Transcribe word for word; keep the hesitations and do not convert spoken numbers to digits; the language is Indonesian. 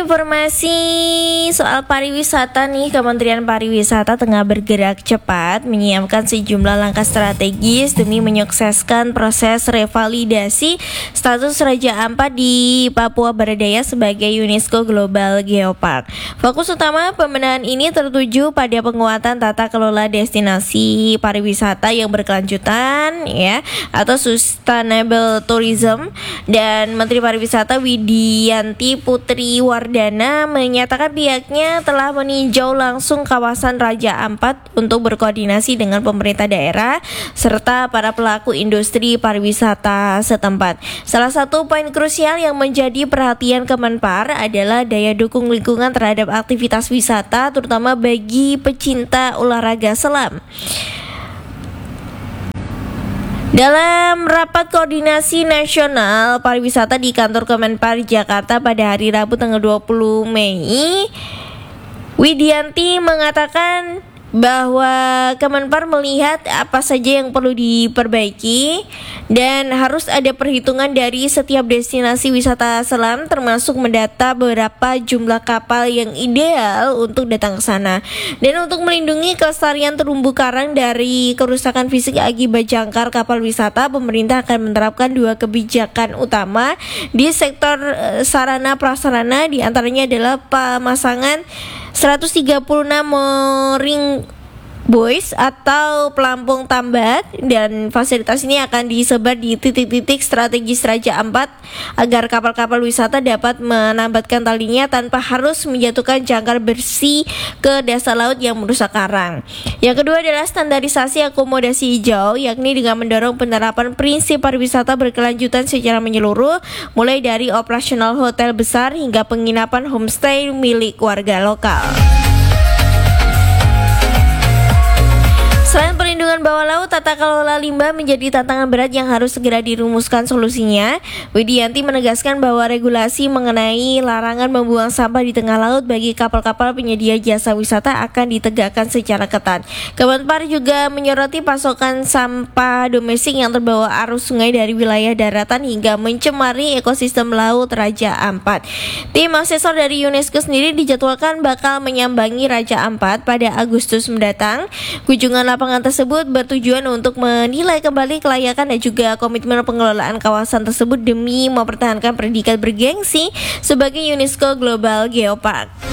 Informasi soal pariwisata nih, Kementerian Pariwisata tengah bergerak cepat menyiapkan sejumlah langkah strategis demi menyukseskan proses revalidasi status Raja Ampat di Papua Berdaya sebagai UNESCO Global Geopark. Fokus utama pembenahan ini tertuju pada penguatan tata kelola destinasi pariwisata yang berkelanjutan ya atau sustainable tourism, dan Menteri Pariwisata Widianti Putri Wardana menyatakan pihaknya telah meninjau langsung kawasan Raja Ampat untuk berkoordinasi dengan pemerintah daerah serta para pelaku industri pariwisata setempat. Salah satu poin krusial yang menjadi perhatian Kemenpar adalah daya dukung lingkungan terhadap aktivitas wisata, terutama bagi pecinta olahraga selam. Dalam rapat koordinasi nasional pariwisata di kantor Kemenpar Jakarta pada hari Rabu tanggal dua puluh Mei, Widianti mengatakan bahwa Kemenpar melihat apa saja yang perlu diperbaiki dan harus ada perhitungan dari setiap destinasi wisata selam, termasuk mendata berapa jumlah kapal yang ideal untuk datang ke sana. Dan untuk melindungi kelestarian terumbu karang dari kerusakan fisik akibat jangkar kapal wisata, pemerintah akan menerapkan dua kebijakan utama di sektor sarana prasarana, di antaranya adalah pemasangan seratus tiga puluh enam mooring buoys atau pelampung tambat, dan fasilitas ini akan disebar di titik-titik strategis Raja Ampat agar kapal-kapal wisata dapat menambatkan talinya tanpa harus menjatuhkan jangkar bersih ke dasar laut yang merusak karang. Yang kedua adalah standarisasi akomodasi hijau, yakni dengan mendorong penerapan prinsip pariwisata berkelanjutan secara menyeluruh, mulai dari operasional hotel besar hingga penginapan homestay milik warga lokal. Selain perlindungan bawah laut, tata kelola limbah menjadi tantangan berat yang harus segera dirumuskan solusinya. Widianti menegaskan bahwa regulasi mengenai larangan membuang sampah di tengah laut bagi kapal-kapal penyedia jasa wisata akan ditegakkan secara ketat. Kemenpar juga menyoroti pasokan sampah domestik yang terbawa arus sungai dari wilayah daratan hingga mencemari ekosistem laut Raja Ampat. Tim asesor dari UNESCO sendiri dijadwalkan bakal menyambangi Raja Ampat pada Agustus mendatang. Kunjungan lapangan tersebut bertujuan untuk menilai kembali kelayakan dan juga komitmen pengelolaan kawasan tersebut demi mempertahankan predikat bergengsi sebagai UNESCO Global Geopark.